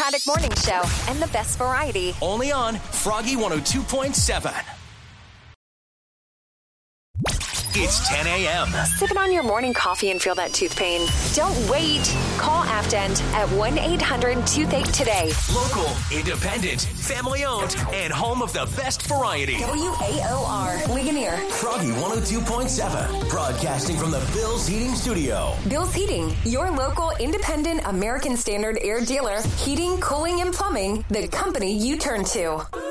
Paddock Morning Show and the best variety. Only on Froggy 102.7. It's 10 a.m. Sipping on your morning coffee and feel that tooth pain? Don't wait. Call Aftend at 1-800-TOOTHACHE today. Local, independent, family-owned, and home of the best variety. WAOR, Ligonier. Froggy 102.7, broadcasting from the Bill's Heating Studio. Bill's Heating, your local independent American Standard air dealer. Heating, cooling, and plumbing, the company you turn to.